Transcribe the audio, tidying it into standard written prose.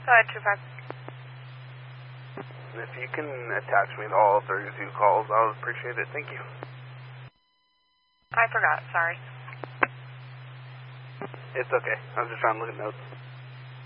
Side 25. If you can attach me to all 32 calls, I would appreciate it. Thank you. I forgot, sorry. It's okay. I was just trying to look at notes.